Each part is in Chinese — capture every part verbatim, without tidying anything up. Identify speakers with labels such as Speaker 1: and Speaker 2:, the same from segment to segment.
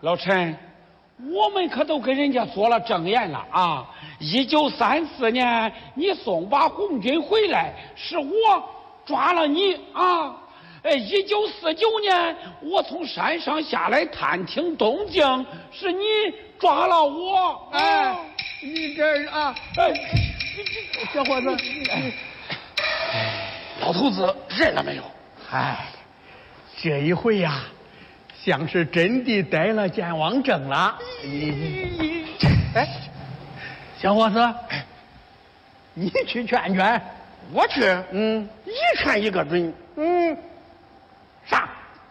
Speaker 1: 老陈，我们可都跟人家做了证言了啊！一九三四年你送把红军回来，是我抓了你啊！哎，一九四九年我从山上下来探听动静，是你抓了我。哎，
Speaker 2: 哦、你这啊，哎，小伙子，
Speaker 1: 哎，老头子认了没有？
Speaker 2: 哎，这一回呀、啊，像是真的得了健忘症了。你，哎，小伙子，你去劝劝。
Speaker 1: 我去，
Speaker 2: 嗯，
Speaker 1: 一劝一个准。
Speaker 2: 嗯，
Speaker 1: 啥？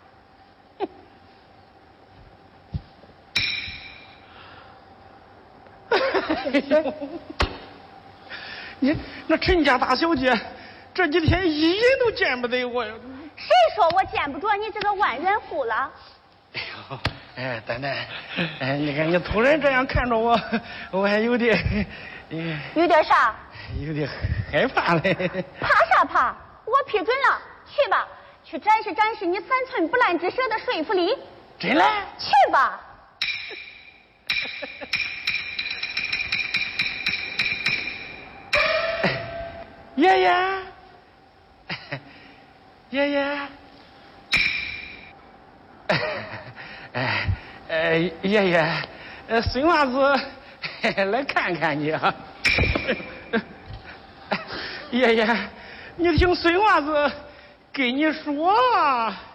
Speaker 1: 你那陈家大小姐，这几天一人都见不得我呀。
Speaker 3: 谁说我见不着你这个万元户了？
Speaker 1: 哎呦，哎，丹丹，哎，你看你突然这样看着我，我还有点，
Speaker 3: 嗯、有点啥？
Speaker 1: 有点害怕嘞。
Speaker 3: 怕啥怕？我批准了，去吧，去展示展示你三寸不烂之舌的说服力。
Speaker 1: 真的？
Speaker 3: 去吧。
Speaker 1: 爷爷，爷爷，哎，呃，爷爷，呃，孙娃子来看看你啊。爷爷，你听孙娃子跟你说啊。